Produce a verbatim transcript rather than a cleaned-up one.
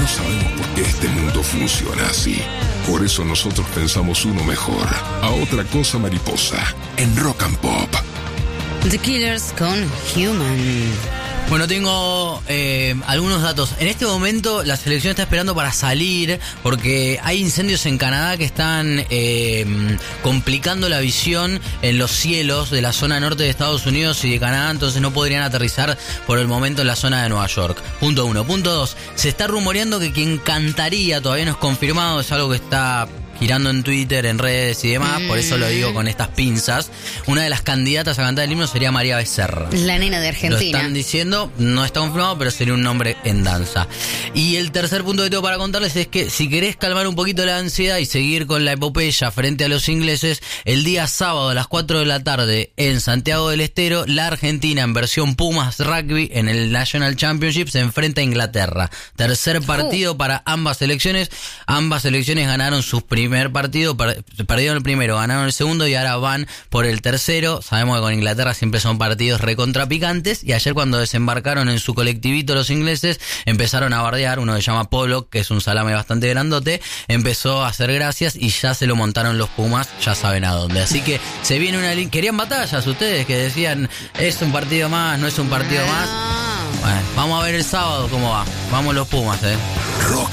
No sabemos por qué este mundo funciona así. Por eso nosotros pensamos uno mejor. A otra cosa mariposa. En Rock and Pop. The Killers con Human. Bueno, tengo eh, algunos datos. En este momento la selección está esperando para salir porque hay incendios en Canadá que están eh, complicando la visión en los cielos de la zona norte de Estados Unidos y de Canadá, entonces no podrían aterrizar por el momento en la zona de Nueva York. Punto uno. Punto dos. Se está rumoreando que quien cantaría, todavía no es confirmado, es algo que está girando en Twitter, en redes y demás, por eso lo digo con estas pinzas. Una de las candidatas a cantar el himno sería María Becerra. La nena de Argentina. Lo están diciendo, no está confirmado, pero sería un nombre en danza. Y el tercer punto que tengo para contarles es que si querés calmar un poquito la ansiedad y seguir con la epopeya frente a los ingleses, el día sábado a las cuatro de la tarde en Santiago del Estero, la Argentina en versión Pumas Rugby en el National Championship se enfrenta a Inglaterra. Tercer partido uh. para ambas selecciones. Ambas selecciones ganaron sus primeros primer partido, per, perdieron el primero, ganaron el segundo y ahora van por el tercero. Sabemos que con Inglaterra siempre son partidos recontrapicantes y ayer cuando desembarcaron en su colectivito los ingleses empezaron a bardear, uno que se llama Pollock, que es un salame bastante grandote, empezó a hacer gracias y ya se lo montaron los Pumas, ya saben a dónde. Así que se viene una línea. Querían batallas ustedes que decían, es un partido más, no es un partido más. Bueno, vamos a ver el sábado cómo va. Vamos los Pumas, eh. Rock